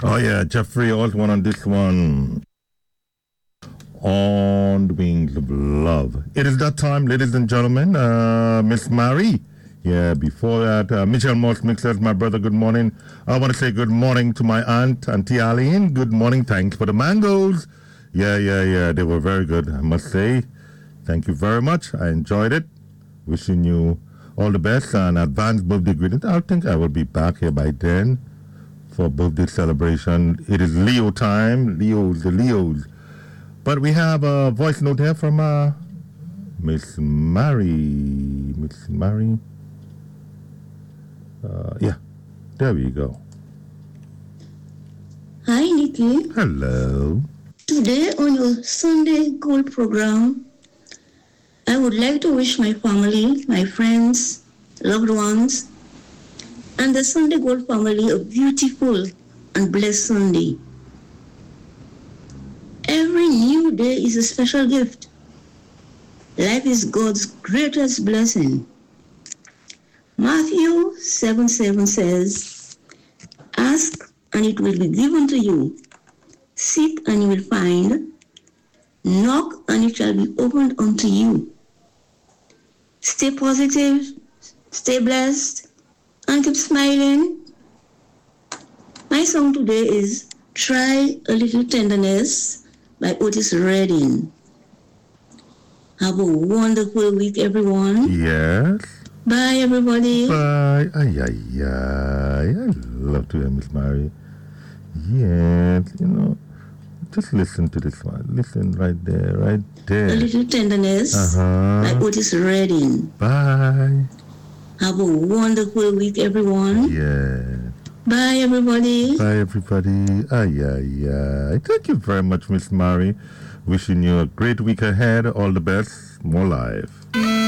Oh, yeah, Jeffrey Osborne on this one. On the Wings of Love. It is that time, ladies and gentlemen. Miss Marie. Yeah, before that, Michelle Moss Mixers, my brother, good morning. I want to say good morning to my aunt, Auntie Aline. Good morning. Thanks for the mangoes. Yeah. They were very good, I must say. Thank you very much. I enjoyed it. Wishing you all the best and advanced birthday greetings. I think I will be back here by then for birthday celebration. It is Leo time. The Leos. But we have a voice note here from Miss Mary. Miss Mary. Yeah, there we go. Hi, Nikki. Hello. Today on your Sunday Gold program, I would like to wish my family, my friends, loved ones, and the Sunday Gold family a beautiful and blessed Sunday. Every new day is a special gift. Life is God's greatest blessing. Matthew 7:7 says, "Ask and it will be given to you. Seek and you will find. Knock and it shall be opened unto you." Stay positive, stay blessed, and keep smiling. My song today is "Try a Little Tenderness" by Otis Redding. Have a wonderful week, everyone. Yes. Bye, everybody. Bye. I love to hear Miss Mary. Yes, just listen to this one. Listen right there. A Little Tenderness by Otis Redding. Bye. Have a wonderful week, everyone. Yeah. Bye, everybody. Bye, everybody. Thank you very much, Miss Mary. Wishing you a great week ahead. All the best. More life.